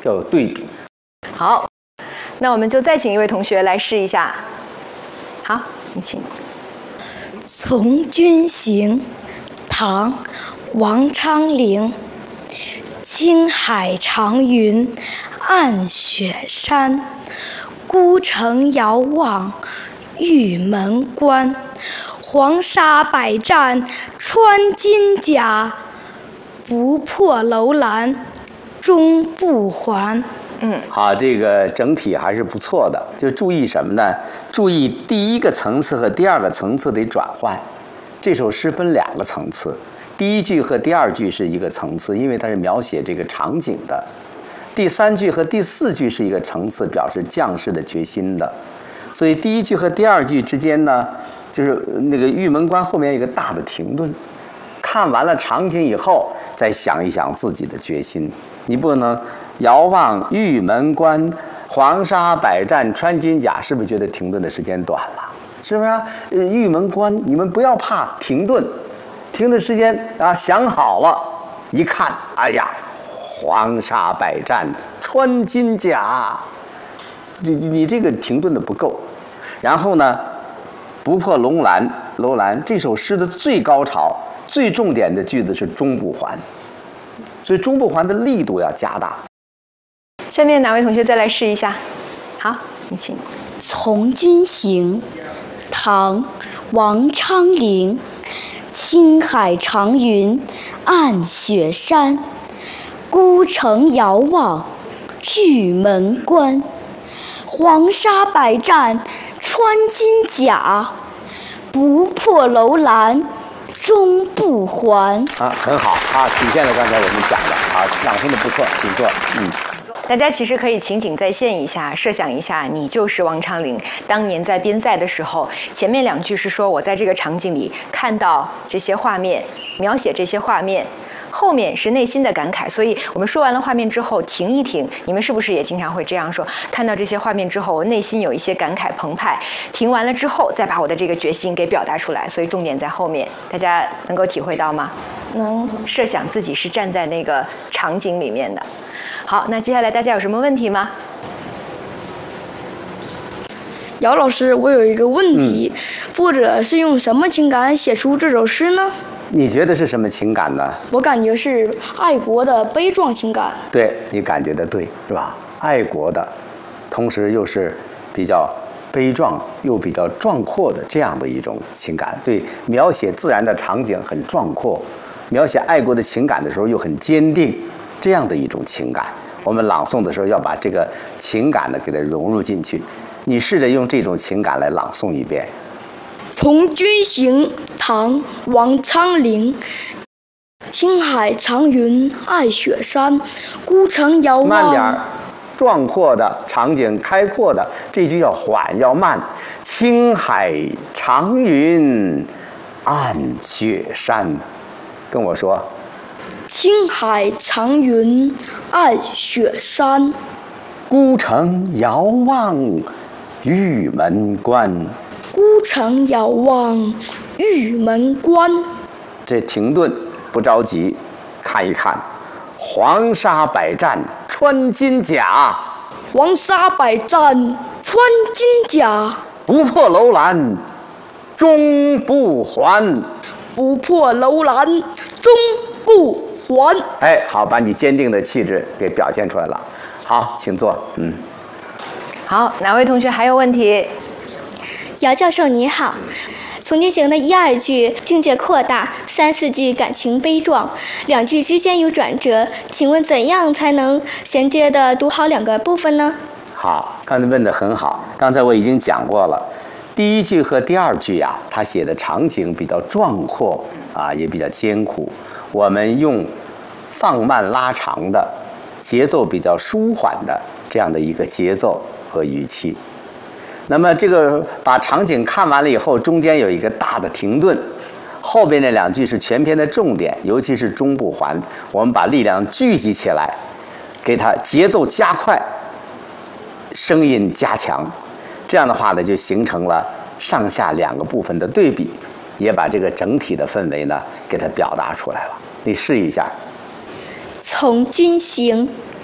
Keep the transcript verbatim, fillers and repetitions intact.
要有对比。 好，那我们就再请一位同学来试一下。好，你请。 从军行，唐·王昌龄。青海长云暗雪山，孤城遥望玉门关。黄沙百战穿金甲，不破楼兰终不还。 嗯，好，这个整体还是不错的。就注意什么呢？注意第一个层次和第二个层次得转换。这首诗分两个层次，第一句和第二句是一个层次，因为它是描写这个场景的；第三句和第四句是一个层次，表示将士的决心的。所以第一句和第二句之间呢，就是那个玉门关后面有一个大的停顿，看完了场景以后，再想一想自己的决心。你不能遥望玉门关，黄沙百战穿金甲，是不是觉得停顿的时间短了？是不是、啊？呃，玉门关，你们不要怕停顿，停顿时间啊，想好了，一看，哎呀，黄沙百战穿金甲，你你这个停顿的不够。然后呢，不破楼兰，楼兰这首诗的最高潮、最重点的句子是终不还，所以终不还的力度要加大。 下面哪位同学再来试一下？好，你请。 从军行，唐·王昌龄。青海长云暗雪山，孤城遥望玉门关。黄沙百战穿金甲，不破楼兰终不还。 啊，很好啊，体现了刚才我们讲的啊，朗诵的不错，请坐。嗯。 大家其实可以情景再现一下，设想一下，你就是王昌龄。当年在边塞的时候，前面两句是说我在这个场景里看到这些画面，描写这些画面，后面是内心的感慨。所以我们说完了画面之后，停一停，你们是不是也经常会这样说？看到这些画面之后，我内心有一些感慨澎湃，停完了之后，再把我的这个决心给表达出来。所以重点在后面，大家能够体会到吗？能设想自己是站在那个场景里面的。好，那接下来大家有什么问题吗？ 姚老师，我有一个问题，嗯、作者是用什么情感写出这首诗呢？ 你觉得是什么情感呢？ 我感觉是爱国的悲壮情感。 对，你感觉的对，是吧？爱国的，同时又是比较悲壮又比较壮阔的这样的一种情感。对，描写自然的场景很壮阔，描写爱国的情感的时候又很坚定。这样的一种情感，我们朗诵的时候要把这个情感呢给它融入进去。你试着用这种情感来朗诵一遍。 从军行，唐·王昌龄。青海长云爱雪山，孤城遥望。 慢点儿，壮阔的场景，开阔的，这句要缓要慢。青海长云暗雪山，跟我说。 青海长云暗雪山， 孤城遥望玉门关。 孤城遥望玉门关。 这停顿不着急，看一看，黄沙百战穿金甲。 黄沙百战穿金甲， 不破楼兰终不还。 不破楼兰终不还。 哎，好，把你坚定的气质给表现出来了。好，请坐。嗯， 好，哪位同学还有问题？ 姚教授你好，从军行的一二句境界扩大，三四句感情悲壮，两句之间有转折，请问怎样才能衔接的读好两个部分呢？ 好，刚才问得很好，刚才我已经讲过了。第一句和第二句呀、啊，他写的场景比较壮阔啊，也比较艰苦。我们用放慢拉长的节奏，比较舒缓的这样的一个节奏和语气。那么这个把场景看完了以后，中间有一个大的停顿，后边那两句是全篇的重点，尤其是终不还。我们把力量聚集起来，给它节奏加快，声音加强。这样的话呢，就形成了上下两个部分的对比，也把这个整体的氛围呢给它表达出来了。你试一下。 从军行，